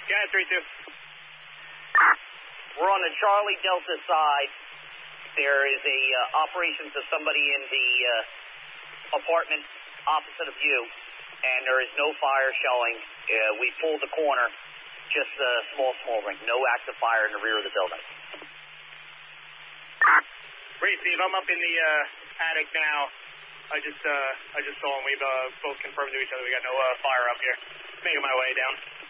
Yeah, 3-2. We're on the Charlie Delta side. There is a operations of somebody in the apartment opposite of you, and there is no fire showing. We pulled the corner, just a small ring. No active fire in the rear of the building. Great, Steve. I'm up in the attic now. I just saw him. We've both confirmed to each other we got no fire up here. Making my way down.